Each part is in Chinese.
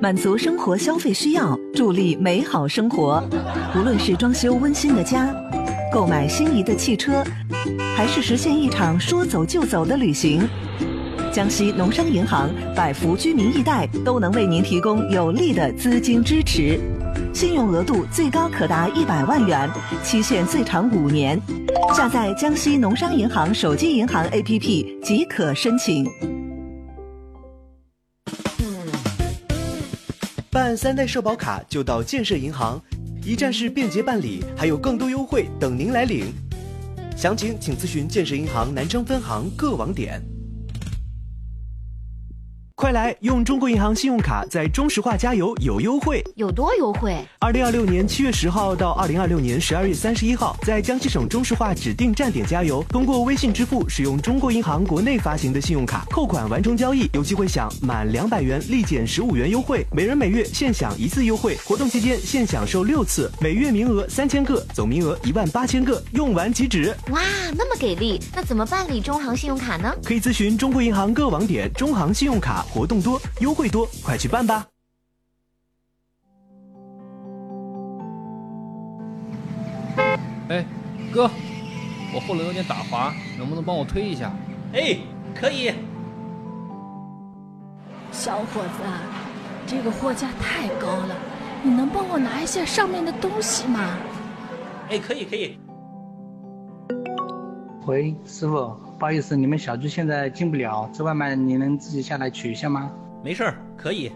满足生活消费需要，助力美好生活。无论是装修温馨的家，购买心仪的汽车，还是实现一场说走就走的旅行，江西农商银行百福居民易贷都能为您提供有力的资金支持，信用额度最高可达100万元，期限最长5年。下载江西农商银行手机银行 APP 即可申请。 办3代社保卡就到建设银行，一站式便捷办理，还有更多优惠等您来领。详情请咨询建设银行南昌分行各网点。快来用中国银行信用卡在中石化加油有优惠， 有多优惠 ？2026年7月10号到2026年12月31号，在江西省中石化指定站点加油，通过微信支付使用中国银行国内发行的信用卡扣款完成交易，有机会享满200元立减15元优惠，每人每月限享1次优惠，活动期间限享受6次，每月名额3000个，总名额18000个，用完即止。 哇，那么给力！那怎么办理中行信用卡呢？ 可以咨询中国银行各网点，中行信用卡活动多，优惠多，快去办吧！ 哎，哥，我后轮有点打滑，能不能帮我推一下？ 哎，可以。 小伙子，这个货架太高了，你能帮我拿一下上面的东西吗？ 哎，可以。 喂，师傅，不好意思，你们小区现在进不了，这外卖你能自己下来取一下吗？ 没事儿，可以。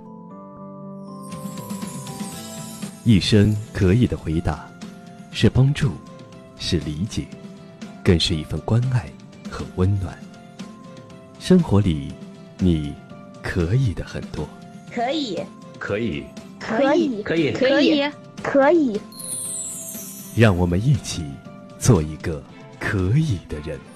一声可以的回答，是帮助，是理解，更是一份关爱和温暖。生活里，你可以的很多。 可以。 让我们一起做一个可以的人。